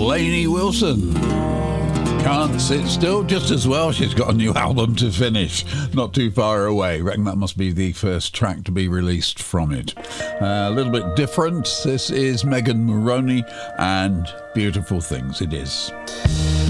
Lainey Wilson. Can't Sit Still. Just as well, she's got a new album to finish not too far away. Reckon that must be the first track to be released from it. A little bit different. This is Megan Moroney and Beautiful Things It Is.